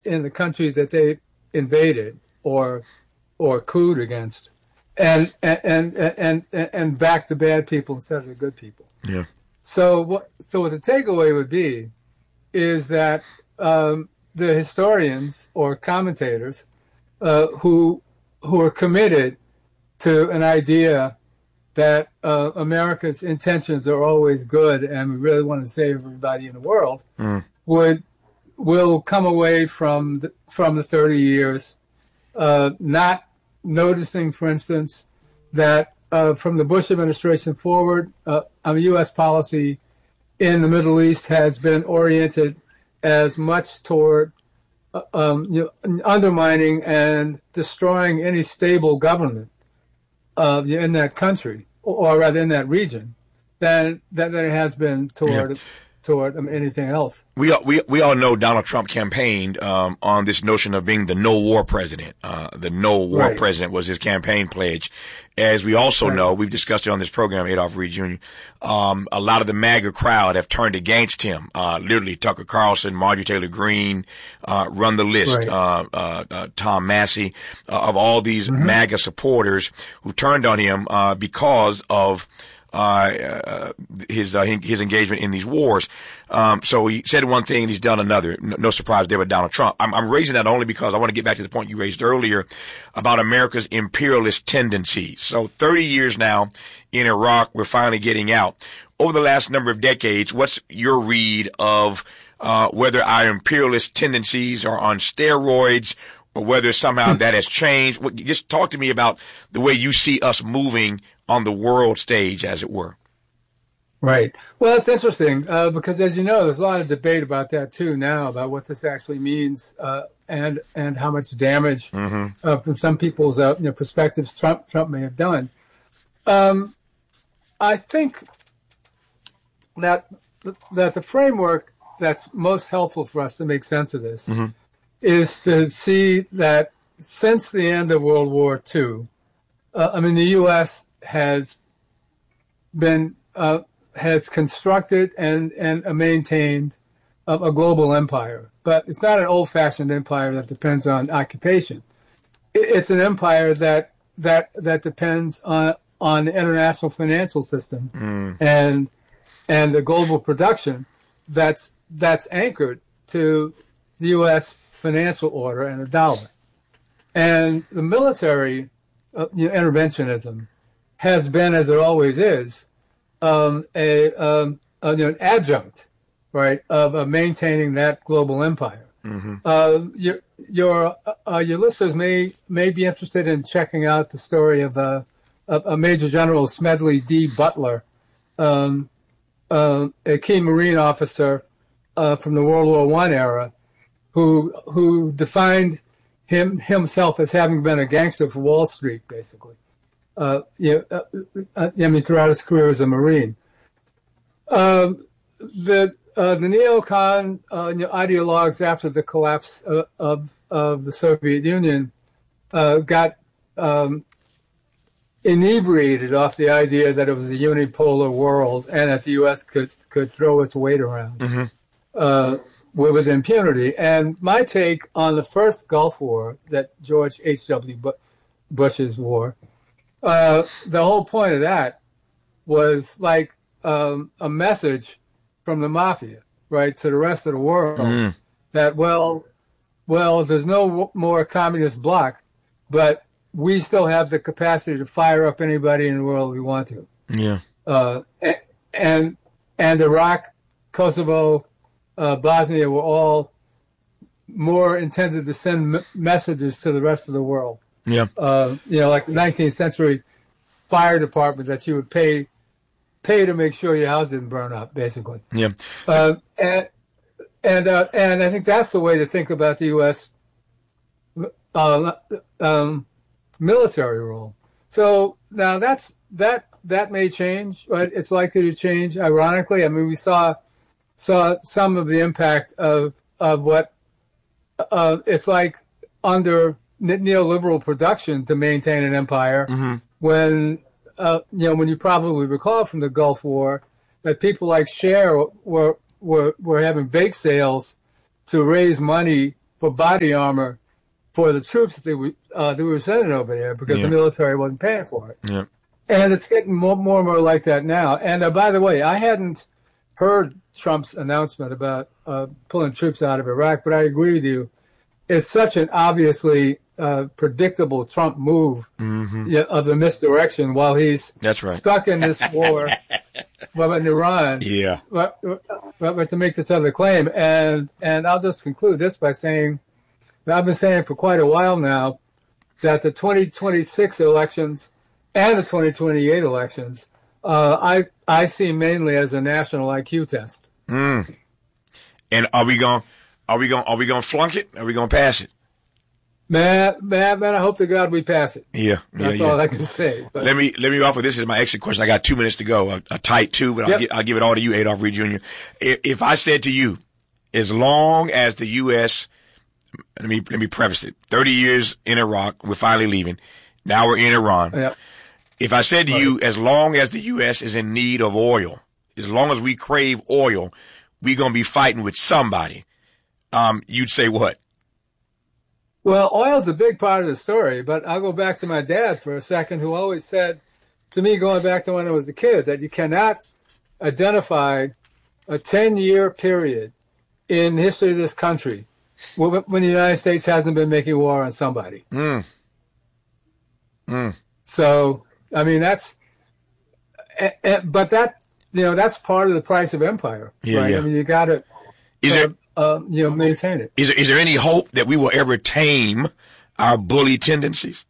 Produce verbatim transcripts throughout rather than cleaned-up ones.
in the countries that they invaded or or cooed against, and and and and and back the bad people instead of the good people. Yeah. So what? So what the takeaway would be is that um, the historians or commentators uh, who who are committed to an idea that uh, America's intentions are always good and we really want to save everybody in the world mm. would will come away from the, from the thirty years uh, not noticing, for instance, that uh, from the Bush administration forward, uh, U S policy in the Middle East has been oriented as much toward uh, um, you know, undermining and destroying any stable government uh, in that country, or, or rather in that region, than, than it has been toward yeah. toward um, anything else. We all, we we all know Donald Trump campaigned um, on this notion of being the no war president. Uh, the no war right. president was his campaign pledge. As we also right. know, we've discussed it on this program, Adolph Reed Junior Um, a lot of the MAGA crowd have turned against him. Uh, literally, Tucker Carlson, Marjorie Taylor Greene, uh, run the list. Right. Uh, uh, uh, Tom Massey, uh, of all these mm-hmm. MAGA supporters who turned on him uh, because of Uh, uh, his, uh, his engagement in these wars. Um, so he said one thing and he's done another. No, no surprise there with Donald Trump. I'm, I'm raising that only because I want to get back to the point you raised earlier about America's imperialist tendencies. So thirty years now in Iraq, we're finally getting out. Over the last number of decades, what's your read of, uh, whether our imperialist tendencies are on steroids or whether somehow that has changed? Just talk to me about the way you see us moving on the world stage, as it were. Right. Well, it's interesting uh, because, as you know, there's a lot of debate about that too now, about what this actually means uh, and and how much damage mm-hmm. uh, from some people's uh, you know, perspectives Trump Trump may have done. Um, I think that that the framework that's most helpful for us to make sense of this mm-hmm. is to see that since the end of World War Two, uh, I mean, the U S has been uh, has constructed and and uh, maintained a, a global empire, but it's not an old-fashioned empire that depends on occupation. It, it's an empire that that that depends on on the international financial system mm. and and the global production that's that's anchored to the U S financial order and the dollar, and the military uh, you know, interventionism has been, as it always is, um, a, um, a you know, an adjunct, right, of uh, maintaining that global empire. Mm-hmm. Uh, your your uh, your listeners may may be interested in checking out the story of uh, of, of Major General Smedley D. Butler, um, uh, a key Marine officer uh, from the World War One era, who who defined him himself as having been a gangster for Wall Street, basically. Uh, you know, uh, uh, I mean, throughout his career as a Marine. Um, the uh, the neocon uh, you know, ideologues after the collapse of of, of the Soviet Union uh, got um, inebriated off the idea that it was a unipolar world and that the U S could could throw its weight around mm-hmm. uh, with, with impunity. And my take on the first Gulf War, that George H W. Bush's war. Uh, the whole point of that was like um, a message from the mafia, right, to the rest of the world mm. that, well, well, there's no w- more communist bloc, but we still have the capacity to fire up anybody in the world we want to. Yeah. Uh, and and Iraq, Kosovo, uh, Bosnia were all more intended to send m- messages to the rest of the world. Yeah. Uh, you know, like the nineteenth century fire department that you would pay pay to make sure your house didn't burn up, basically. Yeah. Uh, and and uh, and I think that's the way to think about the U S uh, um, military role. So now that's that that may change, right? It's likely to change. Ironically, I mean, we saw saw some of the impact of of what uh, it's like under neoliberal production to maintain an empire. Mm-hmm. When uh, you know, when you probably recall from the Gulf War that people like Cher were were were having bake sales to raise money for body armor for the troops that, they were, uh, that we were sending over there because yeah. the military wasn't paying for it. Yeah. And it's getting more, more and more like that now. And uh, by the way, I hadn't heard Trump's announcement about uh, pulling troops out of Iraq, but I agree with you. It's such an obviously uh, predictable Trump move mm-hmm. you know, of the misdirection while he's That's right. stuck in this war well, in Iran. Yeah. But, but to make this other claim. And, and I'll just conclude this by saying, I've been saying for quite a while now that the twenty twenty-six elections and the twenty twenty-eight elections, uh, I I see mainly as a national I Q test. Mm. And are we going? Are we going? Are we going to flunk it? Are we going to pass it? Man, man, man! I hope to God we pass it. Yeah, yeah that's yeah. all I can say. But. Let me let me offer. This is my exit question. I got two minutes to go. A, a tight two, but yep. I'll, gi- I'll give it all to you, Adolph Reed Junior If, if I said to you, as long as the U S Let me let me preface it. Thirty years in Iraq, we're finally leaving. Now we're in Iran. Yeah. If I said to right. you, as long as the U S is in need of oil, as long as we crave oil, we're gonna be fighting with somebody. Um, you'd say what? Well, oil's a big part of the story, but I'll go back to my dad for a second, who always said to me, going back to when I was a kid, that you cannot identify a ten-year period in the history of this country when the United States hasn't been making war on somebody. Mm. Mm. So, I mean, that's, uh, uh, but that, you know, that's part of the price of empire, yeah, right? Yeah. I mean, you got to, uh, uh, you know, maintain it. Is there, is there any hope that we will ever tame our bully tendencies?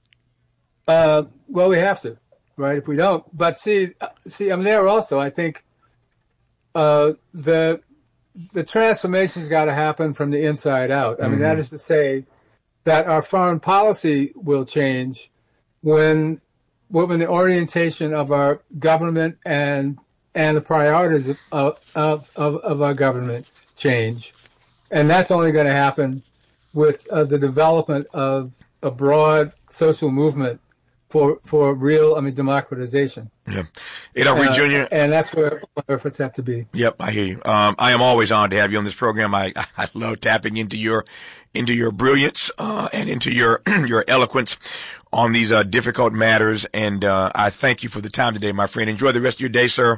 Uh, well, we have to, right? If we don't, but see, uh, see, I'm there also. I think, uh, the, the transformation's got to happen from the inside out. I mean, mm-hmm. that is to say that our foreign policy will change when, when the orientation of our government and and the priorities of of, of, of our government change. And that's only going to happen with uh, the development of a broad social movement for for real, I mean, democratization. Yeah. Adolph Reed Junior And that's where our efforts have to be. Yep, I hear you. Um, I am always honored to have you on this program. I, I love tapping into your, into your brilliance, uh, and into your, your eloquence on these, uh, difficult matters. And, uh, I thank you for the time today, my friend. Enjoy the rest of your day, sir.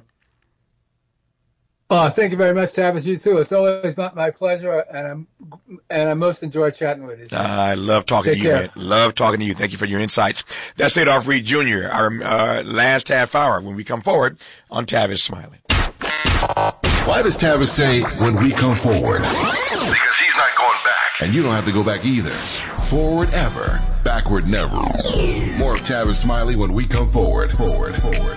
Oh, thank you very much, Tavis. You too. It's always my pleasure, and I'm and I most enjoy chatting with you. So. I love talking Take to you, care. man. Love talking to you. Thank you for your insights. That's Adolph Reed Junior Our uh, last half hour when we come forward on Tavis Smiley. Why does Tavis say when we come forward? Because he's not going back. And you don't have to go back either. Forward ever, backward never. More of Tavis Smiley when we come forward. Forward, forward.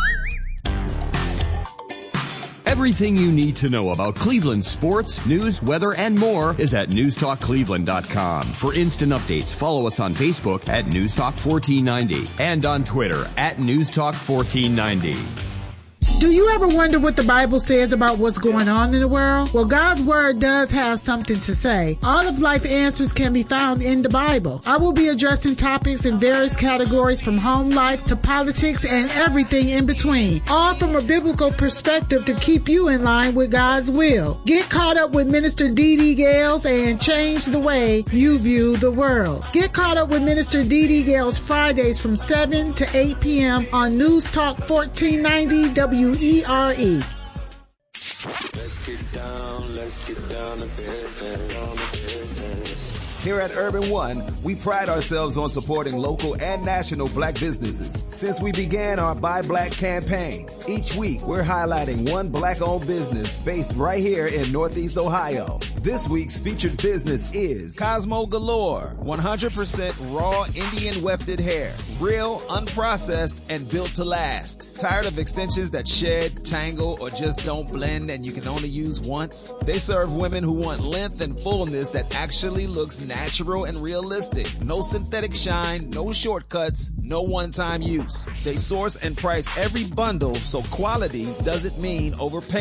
Everything you need to know about Cleveland sports, news, weather, and more is at news talk cleveland dot com. For instant updates, follow us on Facebook at news talk fourteen ninety and on Twitter at news talk fourteen ninety. Do you ever wonder what the Bible says about what's going on in the world? Well, God's Word does have something to say. All of life answers can be found in the Bible. I will be addressing topics in various categories from home life to politics and everything in between, all from a biblical perspective to keep you in line with God's will. Get caught up with Minister Dee Dee Gales and change the way you view the world. Get caught up with Minister Dee Dee Gales Fridays from seven to eight p.m. on News Talk fourteen ninety W E R E. Let's get down, let's get down to business, on the business. Here at Urban One, we pride ourselves on supporting local and national black businesses. Since we began our Buy Black campaign, each week we're highlighting one black-owned business based right here in Northeast Ohio. This week's featured business is Cosmo Galore, one hundred percent raw Indian wefted hair, real, unprocessed, and built to last. Tired of extensions that shed, tangle, or just don't blend and you can only use once? They serve women who want length and fullness that actually looks natural and realistic. No synthetic shine, no shortcuts, no one-time use. They source and price every bundle so quality doesn't mean overpaying.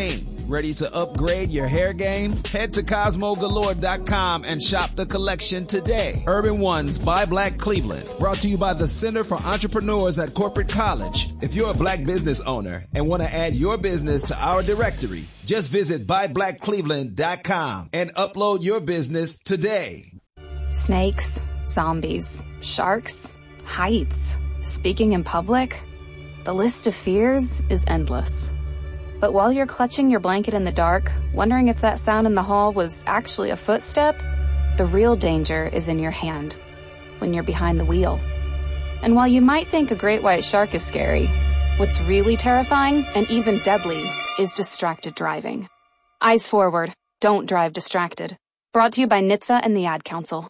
Ready to upgrade your hair game? Head to Cosmo Galore dot com and shop the collection today. Urban One's Buy Black Cleveland, brought to you by the Center for Entrepreneurs at Corporate College. If you're a black business owner and want to add your business to our directory, just visit Buy Black Cleveland dot com and upload your business today. Snakes, zombies, sharks, heights, speaking in public. The list of fears is endless. But while you're clutching your blanket in the dark, wondering if that sound in the hall was actually a footstep, the real danger is in your hand, when you're behind the wheel. And while you might think a great white shark is scary, what's really terrifying and even deadly is distracted driving. Eyes forward, don't drive distracted. Brought to you by N H T S A and the Ad Council.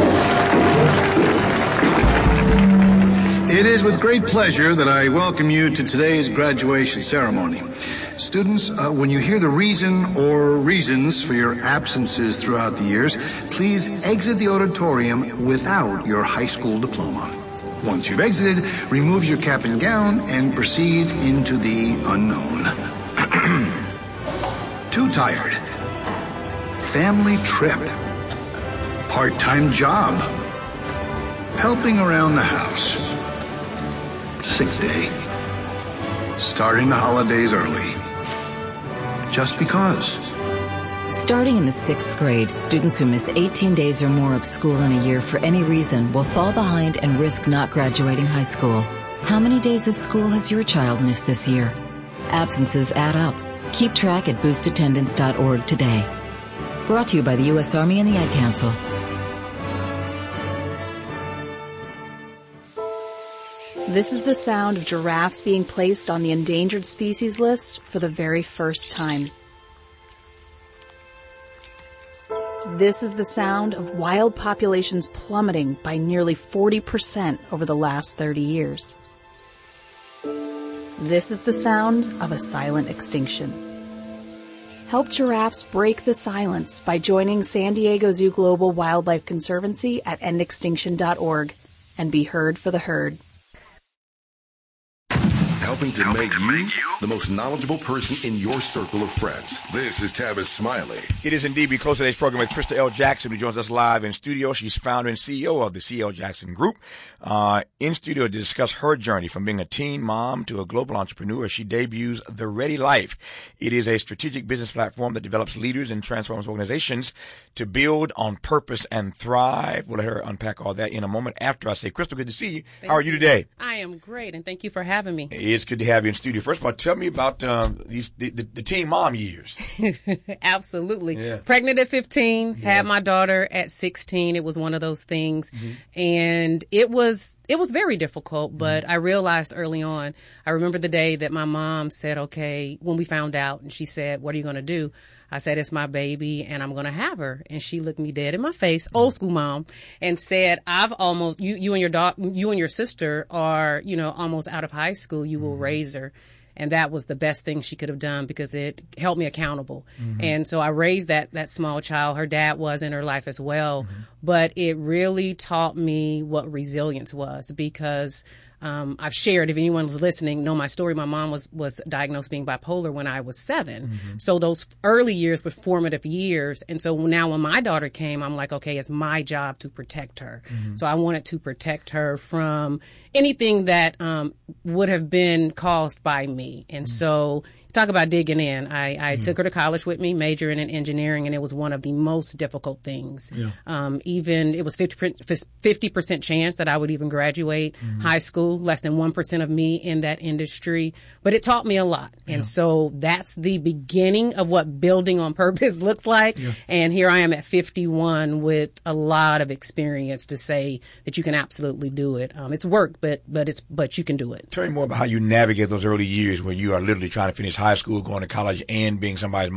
It is with great pleasure that I welcome you to today's graduation ceremony. Students, uh, when you hear the reason or reasons for your absences throughout the years, please exit the auditorium without your high school diploma. Once you've exited, remove your cap and gown and proceed into the unknown. Too tired. Family trip. Part-time job. Helping around the house. Sick day. Starting the holidays early. Just because. Starting in the sixth grade, students who miss eighteen days or more of school in a year for any reason will fall behind and risk not graduating high school. How many days of school has your child missed this year? Absences add up. Keep track at boost attendance dot org today. Brought to you by the U S Army and the Ad Council. This is the sound of giraffes being placed on the endangered species list for the very first time. This is the sound of wild populations plummeting by nearly forty percent over the last thirty years. This is the sound of a silent extinction. Help giraffes break the silence by joining San Diego Zoo Global Wildlife Conservancy at end extinction dot org and be heard for the herd. Helping to, Helping make, to you make you the most knowledgeable person in your circle of friends. This is Tavis Smiley. It is indeed. We close today's program with Krista L. Jackson, who joins us live in studio. She's founder and C E O of the C L Jackson Group. Uh, in studio to discuss her journey from being a teen mom to a global entrepreneur. She debuts The Ready Life. It is a strategic business platform that develops leaders and transforms organizations to build on purpose and thrive. We'll let her unpack all that in a moment after I say, Crystal, good to see you. Thank How are you today? I am great, and thank you for having me. It's good to have you in studio. First of all, tell me about um, these the, the, the teen mom years. Absolutely. Yeah. Pregnant at fifteen, Yeah. had my daughter at sixteen. It was one of those things. Mm-hmm. And it was it was very difficult, but mm-hmm. I realized early on, I remember the day that my mom said, okay, when we found out, and she said, what are you going to do? I said, it's my baby and I'm going to have her. And she looked me dead in my face, old school mom, and said, I've almost, you, you and your dog, you and your sister are, you know, almost out of high school. You will raise her. And that was the best thing she could have done because it held me accountable. Mm-hmm. And so I raised that, that small child. Her dad was in her life as well. Mm-hmm. But it really taught me what resilience was because Um, I've shared, if anyone's listening, know my story. My mom was, was diagnosed being bipolar when I was seven. Mm-hmm. So those early years were formative years. And so now when my daughter came, I'm like, okay, it's my job to protect her. Mm-hmm. So I wanted to protect her from anything that um, would have been caused by me. And mm-hmm. so talk about digging in. I, I mm-hmm. took her to college with me, majoring in engineering, and it was one of the most difficult things. Yeah. Um, even it was fifty percent chance that I would even graduate mm-hmm. high school, less than one percent of me in that industry. But it taught me a lot. Yeah. And so that's the beginning of what building on purpose looks like. Yeah. And here I am at fifty-one with a lot of experience to say that you can absolutely do it. Um, it's work, but but it's but you can do it. Tell me more about how you navigate those early years where you are literally trying to finish high school, going to college, and being somebody's mom.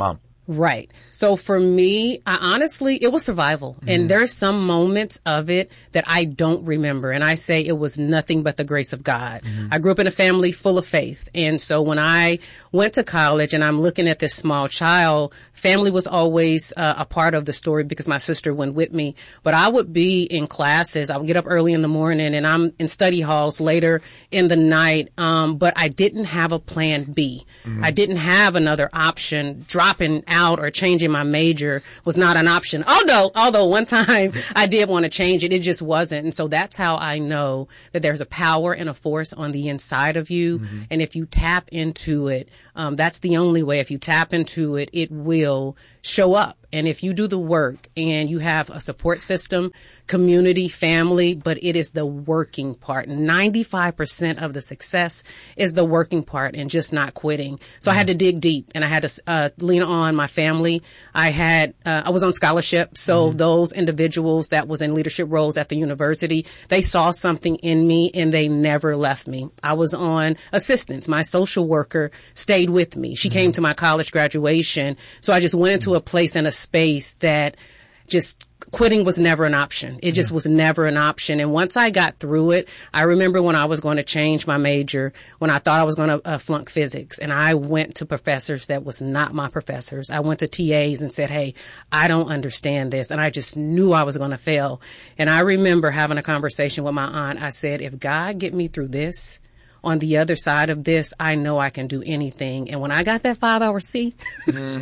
Right. So for me, I honestly, it was survival. Mm-hmm. And there's some moments of it that I don't remember. And I say it was nothing but the grace of God. Mm-hmm. I grew up in a family full of faith. And so when I went to college and I'm looking at this small child, family was always uh, a part of the story because my sister went with me. But I would be in classes. I would get up early in the morning and I'm in study halls later in the night. Um, but I didn't have a plan B. Mm-hmm. I didn't have another option. Dropping out or changing my major was not an option. Although, although one time I did want to change it, it just wasn't. And so that's how I know that there's a power and a force on the inside of you. Mm-hmm. And if you tap into it, um, that's the only way. If you tap into it, it will show up. And if you do the work and you have a support system, community, family, but it is the working part. ninety-five percent of the success is the working part and just not quitting. So I had to dig deep and I had to uh, lean on my family. I had, uh, I was on scholarship. So mm-hmm. those individuals that was in leadership roles at the university, they saw something in me and they never left me. I was on assistance. My social worker stayed with me. She mm-hmm. came to my college graduation. So I just went into a place and a space that just quitting was never an option. It just yeah. was never an option. And once I got through it, I remember when I was going to change my major, when I thought I was going to uh, flunk physics, and I went to professors that was not my professors. I went to T As and said, hey, I don't understand this. And I just knew I was going to fail. And I remember having a conversation with my aunt. I said, if God get me through this, on the other side of this, I know I can do anything. And when I got that five-hour C, mm-hmm.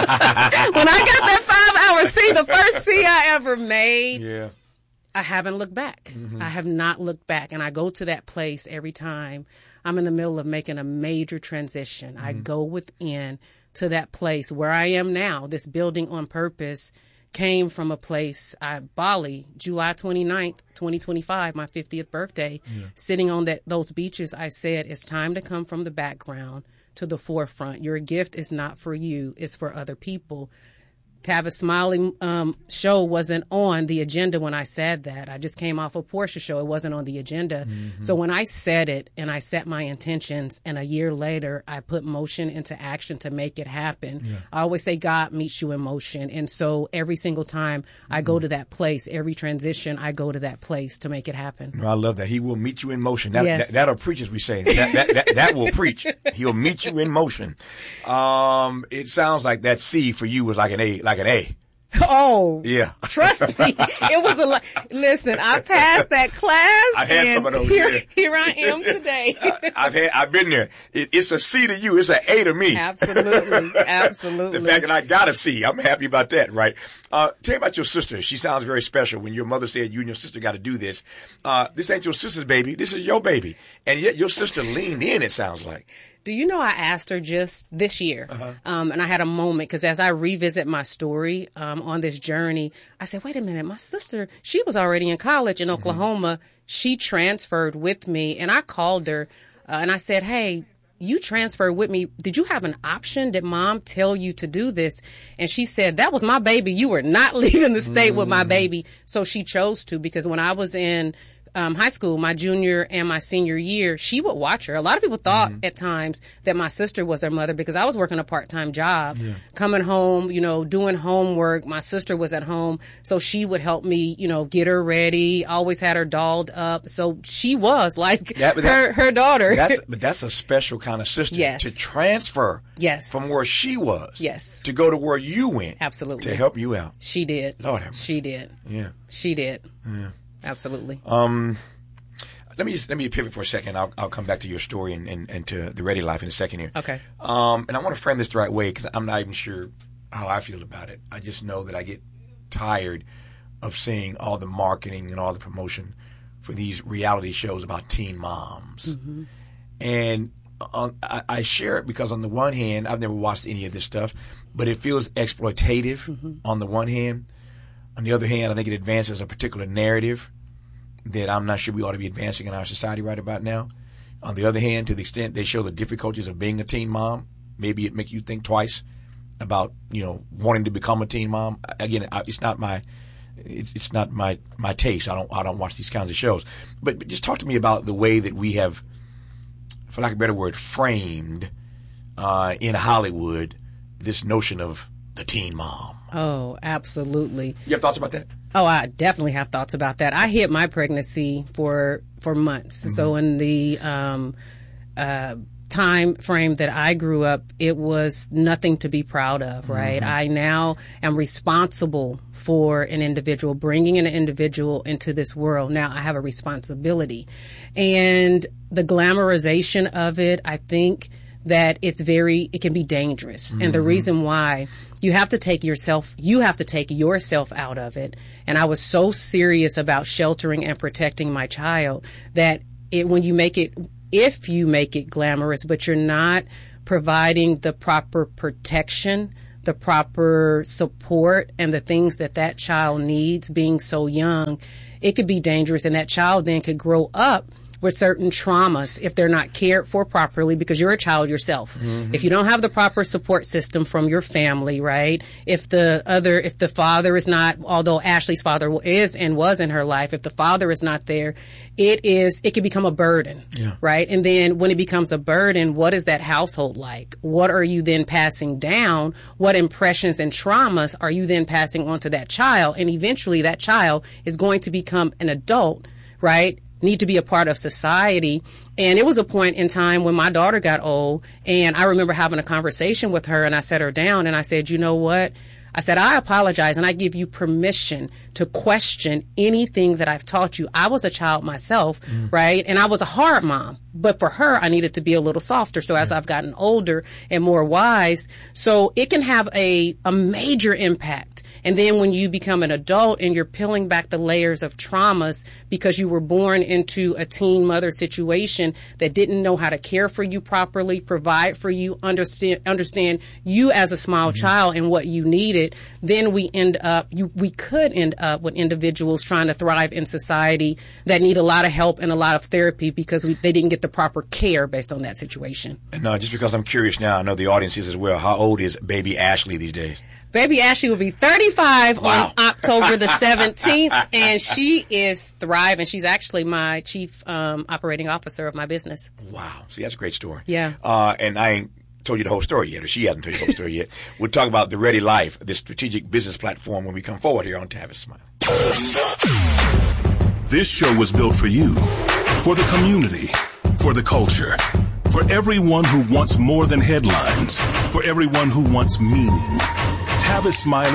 when I got that five-hour C, the first C I ever made, yeah. I haven't looked back. Mm-hmm. I have not looked back. And I go to that place every time I'm in the middle of making a major transition. Mm-hmm. I go within to that place where I am now, this building on purpose, came from a place, uh, Bali, July twenty-ninth, twenty twenty-five, my fiftieth birthday, yeah. sitting on that those beaches. I said, it's time to come from the background to the forefront. Your gift is not for you, it's for other people. Tavis Smiley um, show wasn't on the agenda when I said that. I just came off a Portia show. It wasn't on the agenda. Mm-hmm. So when I said it and I set my intentions and a year later I put motion into action to make it happen, yeah. I always say God meets you in motion. And so every single time mm-hmm. I go to that place, every transition, I go to that place to make it happen. I love that. He will meet you in motion. That, yes. that, that'll preach, as we say. That, that, that, that will preach. He'll meet you in motion. Um, it sounds like that C for you was like an A. Like an A. Oh, yeah. Trust me, it was a lot. Listen, I passed that class, I had and some of those, here, yeah. here I am today. I, I've had, I've been there. It, it's a C to you. It's an A to me. Absolutely, absolutely. The fact that I got a C, I'm happy about that, right? Uh, tell me about your sister. She sounds very special. When your mother said you and your sister got to do this, uh, this ain't your sister's baby. This is your baby, and yet your sister leaned in. It sounds like. Do you know I asked her just this year, uh-huh. um, and I had a moment because as I revisit my story um, on this journey, I said, wait a minute, my sister, she was already in college in Oklahoma. Mm-hmm. She transferred with me, and I called her uh, and I said, hey, you transferred with me. Did you have an option? Did mom tell you to do this? And she said, that was my baby. You were not leaving the state mm-hmm. with my baby. So she chose to, because when I was in Um, high school, my junior and my senior year, she would watch her. A lot of people thought mm-hmm. at times that my sister was her mother because I was working a part-time job, yeah. coming home, you know, doing homework. My sister was at home, so she would help me, you know, get her ready. Always had her dolled up. So she was like that, her, that, her daughter. That's, but that's a special kind of sister. Yes. To transfer yes. from where she was. Yes. To go to where you went. Absolutely. To help you out. She did. Lord have mercy. She did. Yeah. She did. Yeah. Absolutely. Um, let me just, let me pivot for a second. I'll I'll come back to your story and, and, and to the Ready Life in a second here. Okay. Um, and I want to frame this the right way because I'm not even sure how I feel about it. I just know that I get tired of seeing all the marketing and all the promotion for these reality shows about teen moms. Mm-hmm. And on, I, I share it because on the one hand, I've never watched any of this stuff, but it feels exploitative mm-hmm. on the one hand. On the other hand, I think it advances a particular narrative that I'm not sure we ought to be advancing in our society right about now. On the other hand, to the extent they show the difficulties of being a teen mom, maybe it make you think twice about, you know, wanting to become a teen mom. Again, it's not my, it's, it's not my, my taste. I don't, I don't watch these kinds of shows. But, but just talk to me about the way that we have, for lack of a better word, framed uh, in Hollywood this notion of the teen mom. Oh, absolutely. You have thoughts about that? Oh, I definitely have thoughts about that. I hid my pregnancy for for months. Mm-hmm. So in the um, uh, time frame that I grew up, it was nothing to be proud of, right? Mm-hmm. I now am responsible for an individual, bringing an individual into this world. Now I have a responsibility. And the glamorization of it, I think that it's very, it can be dangerous. Mm-hmm. And the reason why, you have to take yourself, you have to take yourself out of it. And I was so serious about sheltering and protecting my child that it, when you make it, if you make it glamorous, but you're not providing the proper protection, the proper support, and the things that that child needs being so young, it could be dangerous. And that child then could grow up with certain traumas if they're not cared for properly, because you're a child yourself. Mm-hmm. If you don't have the proper support system from your family, right? If the other, if the father is not, although Ashley's father is and was in her life, if the father is not there, it is, it can become a burden, yeah. right? And then when it becomes a burden, what is that household like? What are you then passing down? What impressions and traumas are you then passing on to that child? And eventually that child is going to become an adult, right? Need to be a part of society. And it was a point in time when my daughter got old, and I remember having a conversation with her, and I sat her down and I said, you know what? I said, I apologize, and I give you permission to question anything that I've taught you. I was a child myself, mm. right? And I was a hard mom, but for her, I needed to be a little softer. So as yeah. I've gotten older and more wise, so it can have a, a major impact. And then when you become an adult and you're peeling back the layers of traumas because you were born into a teen mother situation that didn't know how to care for you properly, provide for you, understand understand you as a small mm-hmm. child and what you needed, then we end up, you, we could end up with individuals trying to thrive in society that need a lot of help and a lot of therapy because we, they didn't get the proper care based on that situation. And uh, just because I'm curious now, I know the audience is as well, how old is baby Ashley these days? Baby Ashley will be thirty-five wow. on October the seventeenth, and she is thriving. She's actually my chief um, operating officer of my business. Wow. See, that's a great story. Yeah. Uh, and I ain't told you the whole story yet, or she hasn't told you the whole story yet. We'll talk about the Ready Life, this strategic business platform, when we come forward here on Tavis Smile. This show was built for you, for the community, for the culture, for everyone who wants more than headlines, for everyone who wants meaning. Tavis Smiley